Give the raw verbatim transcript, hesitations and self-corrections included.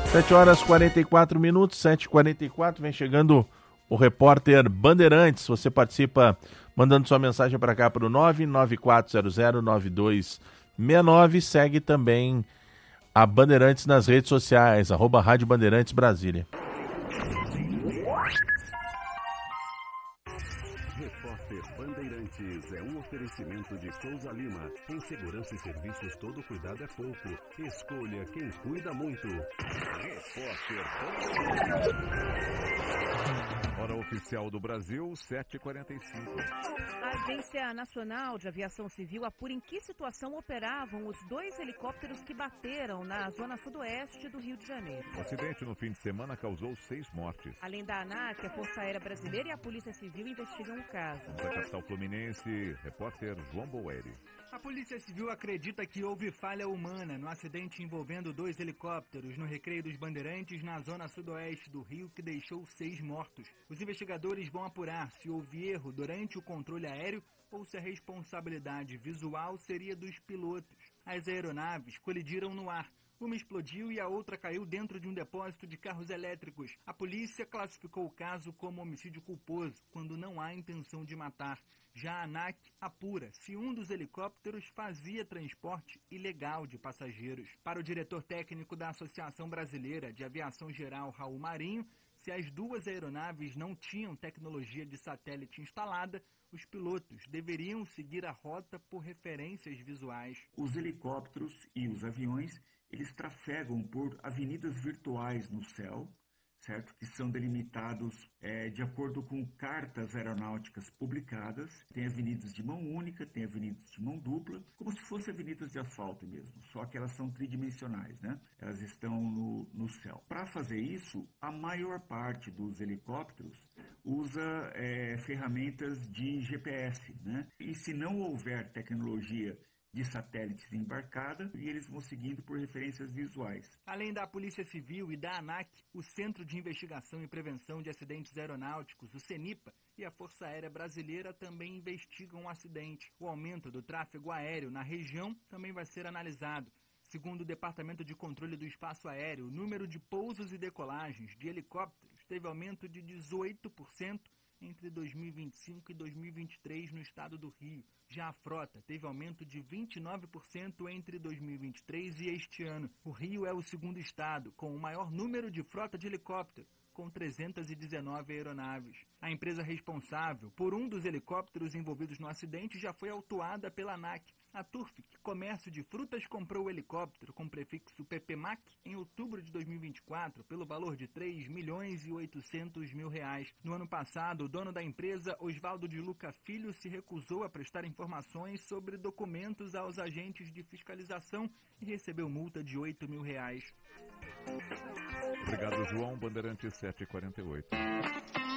sete horas e quarenta e quatro minutos, sete e quarenta e quatro, vem chegando o repórter Bandeirantes. Você participa mandando sua mensagem para cá para o nove nove quatro zero zero nove dois seis nove. Segue também a Bandeirantes nas redes sociais, arroba Rádio Bandeirantes Brasília. Repórter Bandeirantes é um oferecimento de Souza Lima. Em segurança e serviços, todo cuidado é pouco. Escolha quem cuida muito. Repórter Bandeirantes. Hora oficial do Brasil, sete e quarenta e cinco. A Agência Nacional de Aviação Civil apura em que situação operavam os dois helicópteros que bateram na zona sudoeste do Rio de Janeiro. O acidente no fim de semana causou seis mortes. Além da ANAC, a Força Aérea Brasileira e a Polícia Civil investigam o caso. Da capital fluminense, repórter João Boeri. A Polícia Civil acredita que houve falha humana no acidente envolvendo dois helicópteros no Recreio dos Bandeirantes, na zona sudoeste do Rio, que deixou seis mortos. Os investigadores vão apurar se houve erro durante o controle aéreo ou se a responsabilidade visual seria dos pilotos. As aeronaves colidiram no ar. Uma explodiu e a outra caiu dentro de um depósito de carros elétricos. A polícia classificou o caso como homicídio culposo, quando não há intenção de matar. Já a ANAC apura se um dos helicópteros fazia transporte ilegal de passageiros. Para o diretor técnico da Associação Brasileira de Aviação Geral, Raul Marinho, se as duas aeronaves não tinham tecnologia de satélite instalada, os pilotos deveriam seguir a rota por referências visuais. Os helicópteros e os aviões, eles trafegam por avenidas virtuais no céu, certo? Que são delimitados é, de acordo com cartas aeronáuticas publicadas. Tem avenidas de mão única, tem avenidas de mão dupla, como se fossem avenidas de asfalto mesmo, só que elas são tridimensionais, né? Elas estão no, no céu. Para fazer isso, a maior parte dos helicópteros usa é, ferramentas de G P S, né? E se não houver tecnologia de satélites embarcada, e eles vão seguindo por referências visuais. Além da Polícia Civil e da ANAC, o Centro de Investigação e Prevenção de Acidentes Aeronáuticos, o CENIPA, e a Força Aérea Brasileira também investigam o acidente. O aumento do tráfego aéreo na região também vai ser analisado. Segundo o Departamento de Controle do Espaço Aéreo, o número de pousos e decolagens de helicópteros teve aumento de dezoito por cento entre dois mil e vinte e cinco e dois mil e vinte e três no estado do Rio. Já a frota teve aumento de vinte e nove por cento entre dois mil e vinte e três e este ano. O Rio é o segundo estado com o maior número de frota de helicóptero, com trezentas e dezenove aeronaves. A empresa responsável por um dos helicópteros envolvidos no acidente já foi autuada pela ANAC. A Turfic Comércio de Frutas comprou o helicóptero com prefixo P P M A C em outubro de dois mil e vinte e quatro pelo valor de três milhões e oitocentos mil reais. No ano passado, o dono da empresa, Osvaldo de Luca Filho, se recusou a prestar informações sobre documentos aos agentes de fiscalização e recebeu multa de oito mil reais. Obrigado, João. Bandeirantes sete e quarenta e oito.